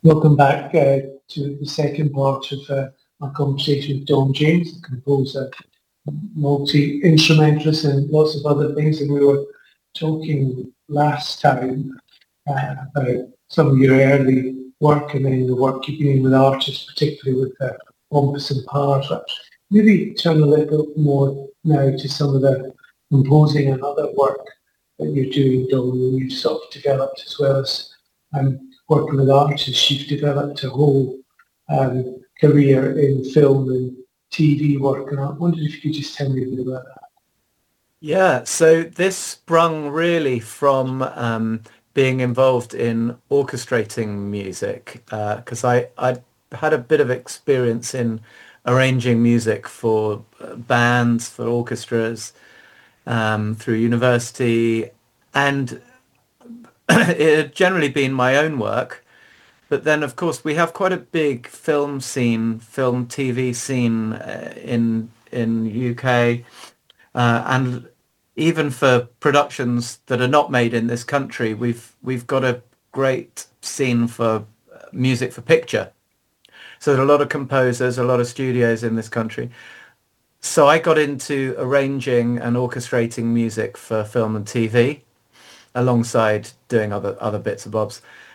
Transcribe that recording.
Welcome back to the second part of my conversation with Don James, the composer, multi-instrumentalist and lots of other things. And we were talking last time about some of your early work and then the work you've been doing with artists, particularly with Pompous and Parva. Maybe turn a little bit more now to some of the composing and other work that you're doing, Don, and you've sort of developed as well as working with artists. You've developed a whole career in film and TV work, and I wondered if you could just tell me a bit about that. Yeah, so this sprung really from being involved in orchestrating music because I had a bit of experience in arranging music for bands, for orchestras through university, and it had generally been my own work. But then, of course, we have quite a big film scene, film TV scene in UK. And even for productions that are not made in this country, we've got a great scene for music for picture. So there are a lot of composers, a lot of studios in this country. So I got into arranging and orchestrating music for film and TV alongside doing other bits and bobs.